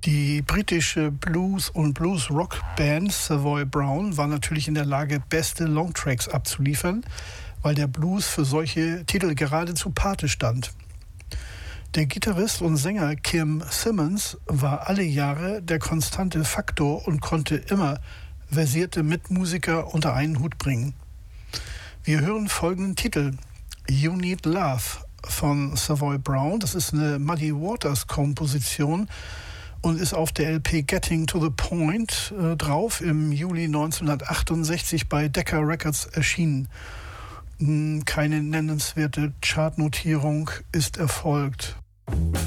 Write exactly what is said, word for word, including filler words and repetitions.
Die britische Blues- und Blues-Rock-Band Savoy Brown war natürlich in der Lage, beste Longtracks abzuliefern, weil der Blues für solche Titel geradezu Pate stand. Der Gitarrist und Sänger Kim Simmons war alle Jahre der konstante Faktor und konnte immer versierte Mitmusiker unter einen Hut bringen. Wir hören folgenden Titel: You Need Love von Savoy Brown. Das ist eine Muddy Waters Komposition und ist auf der L P Getting to the Point äh, drauf, im Juli neunzehnhundertachtundsechzig bei Decca Records erschienen. Keine nennenswerte Chartnotierung ist erfolgt.